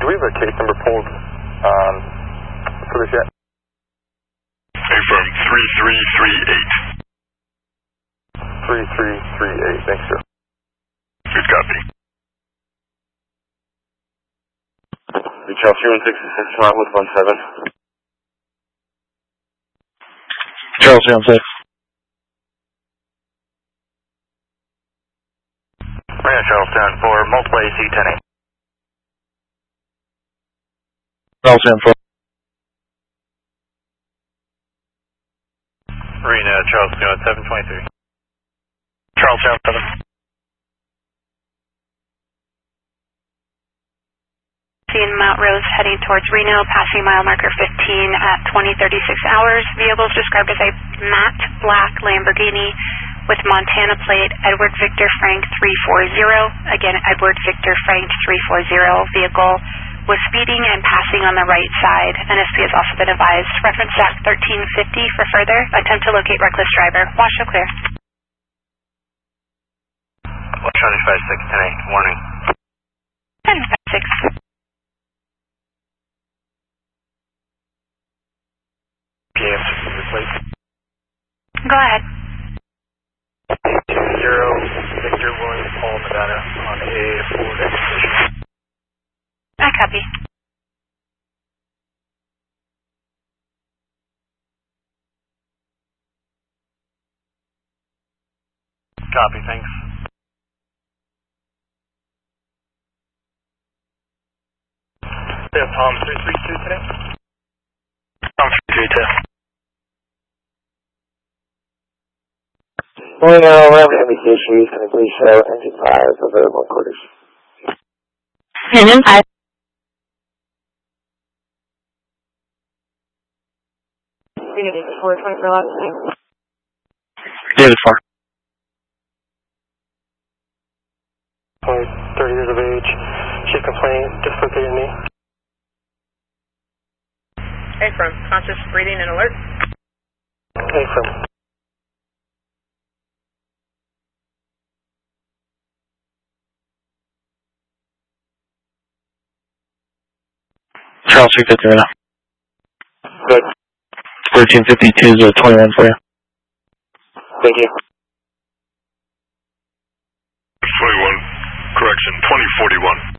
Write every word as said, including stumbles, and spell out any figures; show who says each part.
Speaker 1: do we have a case number pulled um, for this yet?
Speaker 2: Affirm three three three eight.
Speaker 1: three three three eight, thanks, sir.
Speaker 2: Good copy.
Speaker 3: Charles three one six, smart with one seven.
Speaker 4: Charles three one six.
Speaker 3: Marina Charles ten for multiple A C ten eight.
Speaker 4: Charles ten four.
Speaker 3: Marina Charles two one seven twenty-three. Charles ten seven.
Speaker 5: Mount Rose heading towards Reno, passing mile marker fifteen at twenty thirty-six hours. Vehicle is described as a matte black Lamborghini with Montana plate Edward Victor Frank three four zero. Again, Edward Victor Frank three four zero. Vehicle was speeding and passing on the right side. N S P has also been advised. Reference staff thirteen fifty for further. Attempt to locate reckless driver. Wash show clear.
Speaker 3: Charlie five six ten eight. Warning.
Speaker 5: ten five six. Go ahead.
Speaker 3: Zero, Victor William Paul Nevada on a Ford Expedition.
Speaker 5: I copy.
Speaker 3: Copy, thanks. Yeah, Tom three three two today? Tom three three two.
Speaker 6: Well, now, we're having any issues, can I please show engine fires available quarters?
Speaker 5: Engine five.
Speaker 6: Unity four twenty for last name.
Speaker 4: David four.
Speaker 1: thirty years of age, chief complaint, dislocated knee.
Speaker 7: Hey, from conscious breathing and alert.
Speaker 1: Hey, from.
Speaker 4: Charles three fifty right now.
Speaker 3: Good.
Speaker 4: thirteen fifty-two is twenty-one for you.
Speaker 3: Thank you.
Speaker 2: twenty-one, correction, twenty forty-one.